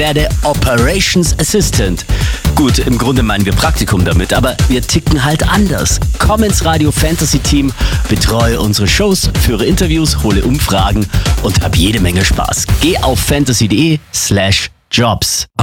Werde Operations Assistant. Gut, im Grunde meinen wir Praktikum damit, aber wir ticken halt anders. Komm ins Radio Fantasy Team, betreue unsere Shows, führe Interviews, hole Umfragen und hab jede Menge Spaß. Geh auf fantasy.de/jobs.